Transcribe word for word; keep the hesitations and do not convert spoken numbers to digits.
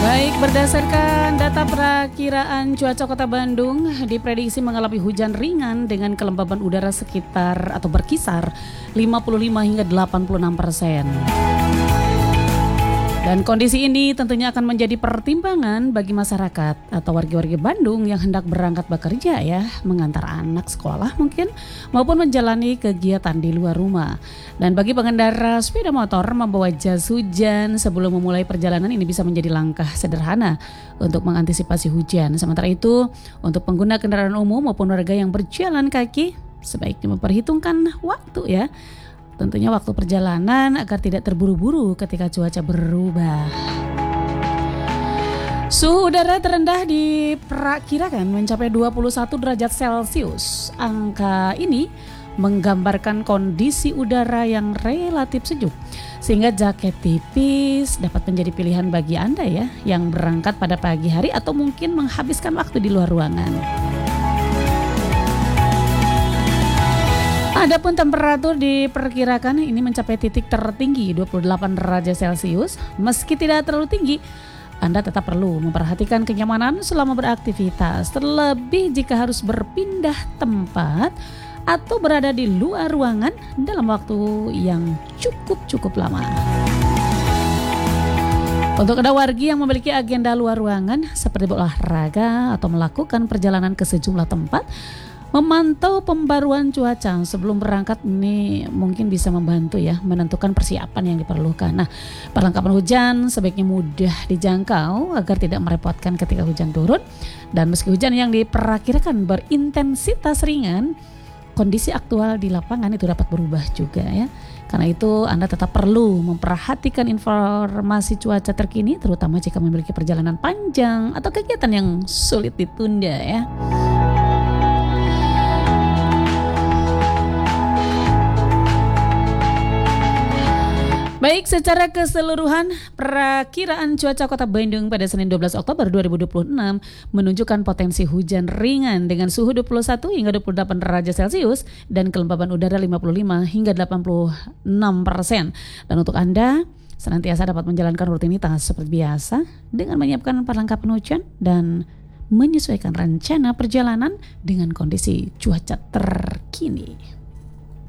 Baik, berdasarkan data perakiraan cuaca Kota Bandung, diprediksi mengalami hujan ringan dengan kelembaban udara sekitar atau berkisar lima puluh lima hingga delapan puluh enam persen. Dan kondisi ini tentunya akan menjadi pertimbangan bagi masyarakat atau warga-warga Bandung yang hendak berangkat bekerja ya, mengantar anak sekolah mungkin, maupun menjalani kegiatan di luar rumah. Dan bagi pengendara sepeda motor, membawa jas hujan sebelum memulai perjalanan ini bisa menjadi langkah sederhana untuk mengantisipasi hujan. Sementara itu, untuk pengguna kendaraan umum maupun warga yang berjalan kaki, sebaiknya memperhitungkan waktu ya. Tentunya waktu perjalanan agar tidak terburu-buru ketika cuaca berubah. Suhu udara terendah diperkirakan mencapai dua puluh satu derajat Celcius. Angka ini menggambarkan kondisi udara yang relatif sejuk, sehingga jaket tipis dapat menjadi pilihan bagi Anda ya yang berangkat pada pagi hari atau mungkin menghabiskan waktu di luar ruangan. Adapun temperatur diperkirakan ini mencapai titik tertinggi dua puluh delapan derajat Celcius. Meski tidak terlalu tinggi, Anda tetap perlu memperhatikan kenyamanan selama beraktivitas, terlebih jika harus berpindah tempat atau berada di luar ruangan dalam waktu yang cukup-cukup lama. Untuk ada wargi yang memiliki agenda luar ruangan seperti berolahraga atau melakukan perjalanan ke sejumlah tempat, memantau pembaruan cuaca sebelum berangkat ini mungkin bisa membantu ya menentukan persiapan yang diperlukan. Nah, perlengkapan hujan sebaiknya mudah dijangkau agar tidak merepotkan ketika hujan turun. Dan meski hujan yang diperkirakan berintensitas ringan, kondisi aktual di lapangan itu dapat berubah juga ya. Karena itu Anda tetap perlu memperhatikan informasi cuaca terkini, terutama jika memiliki perjalanan panjang atau kegiatan yang sulit ditunda ya. Baik, secara keseluruhan perakiraan cuaca Kota Bandung pada Senin dua belas Oktober dua ribu dua puluh enam menunjukkan potensi hujan ringan dengan suhu dua puluh satu hingga dua puluh delapan derajat Celcius dan kelembaban udara lima puluh lima hingga delapan puluh enam persen. Dan untuk Anda senantiasa dapat menjalankan rutinitas seperti biasa dengan menyiapkan perlengkapan hujan dan menyesuaikan rencana perjalanan dengan kondisi cuaca terkini.